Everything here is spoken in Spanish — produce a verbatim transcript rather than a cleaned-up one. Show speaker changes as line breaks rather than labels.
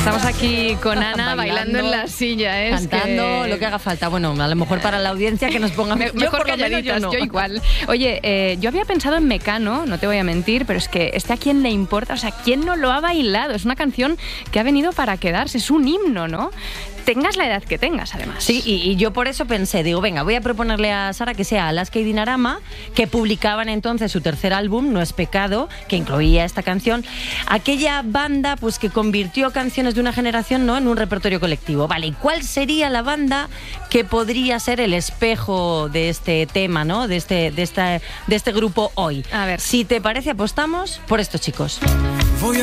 Estamos aquí con Ana bailando, bailando en la silla, ¿eh?
Cantando
que...
lo que haga falta. Bueno, a lo mejor para la audiencia que nos ponga
Me, mejor calladitas, yo, no. yo igual. Oye, eh, yo había pensado en Mecano, no te voy a mentir, pero es que este a quién le importa, o sea, ¿quién no lo ha bailado? Es una canción que ha venido para quedarse, es un himno, ¿no? Tengas la edad que tengas, además.
Sí, y, y yo por eso pensé, digo, venga, voy a proponerle a Sara que sea Alaska y Dinarama, que publicaban entonces su tercer álbum, No es pecado, que incluía esta canción, aquella banda pues que convirtió canciones de una generación, ¿no?, en un repertorio colectivo. Vale, ¿y cuál sería la banda que podría ser el espejo de este tema, ¿no?, de este, de esta, de este grupo hoy?
A ver.
Si te parece, apostamos por estos chicos.
Voy